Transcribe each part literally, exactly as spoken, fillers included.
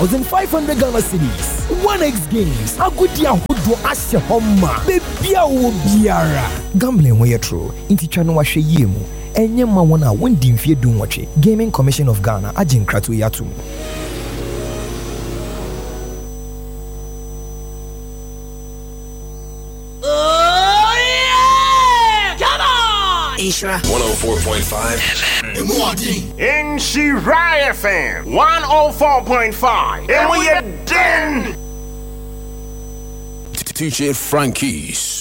five hundred Ghana cedis. one X games. Agudi ahodo asye homa. Bebia wo biara. Gambling wo yetro. Inti twa no wahwe yie mu. Enye ma wona wondi mfie dun watwe. Gaming Commission of Ghana agin krato yatum. Oh yeah! Come on! Ishra one oh four point five in Shirai F M one oh four point five. And we are done. D J Frankie's.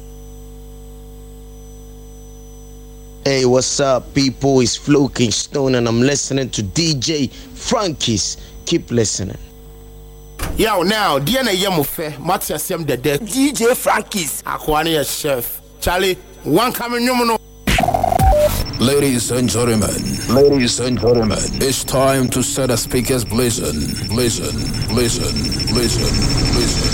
Hey, what's up, people? It's Flo Kingston, and I'm listening to D J Frankie's. Keep listening. Yo, now, Diana Yamufe, Matia Sem the Dead, D J Frankie's, Aquania Chef, Charlie, one coming no. Ladies and gentlemen, ladies and gentlemen, it's time to set the speakers blazing, blazing, blazing, blazing, blazing.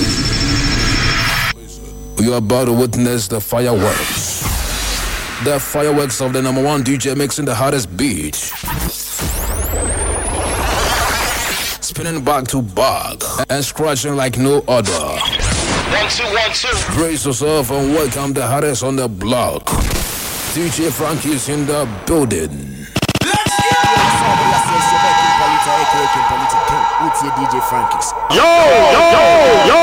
You are about to witness the fireworks. The fireworks of the number one D J mixing the hottest beat. Spinning back to back and scratching like no other. One, two, one, two. Brace yourself and welcome the hottest on the block. D J Frankie's in the building. Let's go! D J Frankie's. Yo, yo, yo, yo.